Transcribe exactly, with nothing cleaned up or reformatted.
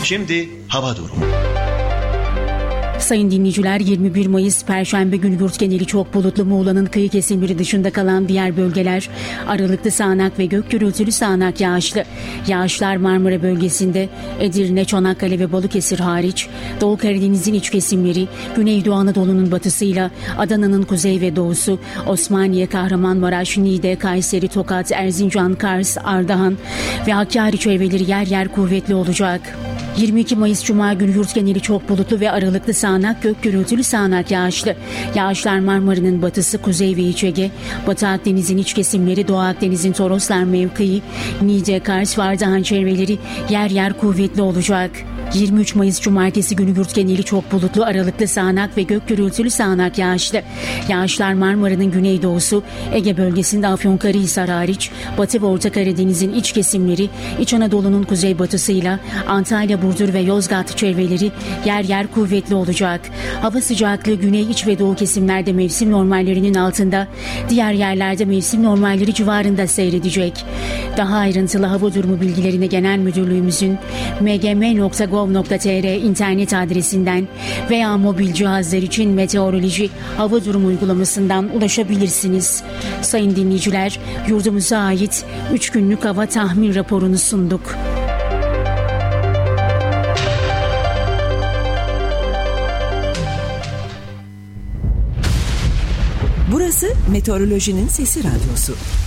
Şimdi hava durumu. Sayın dinleyiciler, yirmi bir Mayıs Perşembe günü yurt geneli çok bulutlu. Muğla'nın kıyı kesimleri dışında kalan diğer bölgeler aralıklı sağanak ve gök gürültülü sağanak yağışlı. Yağışlar Marmara bölgesinde, Edirne, Çanakkale ve Balıkesir hariç, Doğu Karadeniz'in iç kesimleri, Güneydoğu Anadolu'nun batısıyla Adana'nın kuzey ve doğusu, Osmaniye, Kahramanmaraş, Niğde, Kayseri, Tokat, Erzincan, Kars, Ardahan ve Hakkari çevreleri yer yer kuvvetli olacak. yirmi iki Mayıs Cuma günü yurt geneli çok bulutlu ve aralıklı sağanak, gök gürültülü sağanak yağışlı. Yağışlar Marmara'nın batısı, kuzey ve iç Ege, Batı Akdeniz'in iç kesimleri, Doğu Akdeniz'in Toroslar mevkii, Niğde, Kars ve Ardahan çevreleri yer yer kuvvetli olacak. yirmi üç Mayıs Cumartesi günü yurt geneli çok bulutlu, aralıklı sağanak ve gök gürültülü sağanak yağışlı. Yağışlar Marmara'nın güneydoğusu, Ege bölgesinde Afyonkarahisar hariç, Batı ve Orta Karadeniz'in iç kesimleri, İç Anadolu'nun kuzeybatısıyla Antalya, Burdur ve Yozgat çevreleri yer yer kuvvetli olacak. Hava sıcaklığı güney, iç ve doğu kesimlerde mevsim normallerinin altında, diğer yerlerde mevsim normalleri civarında seyredecek. Daha ayrıntılı hava durumu bilgilerine Genel Müdürlüğümüzün m g m nokta gov nokta t r internet adresinden veya mobil cihazlar için meteoroloji hava durumu uygulamasından ulaşabilirsiniz. Sayın dinleyiciler, yurdumuza ait üç günlük hava tahmin raporunu sunduk. Burası Meteorolojinin Sesi Radyosu.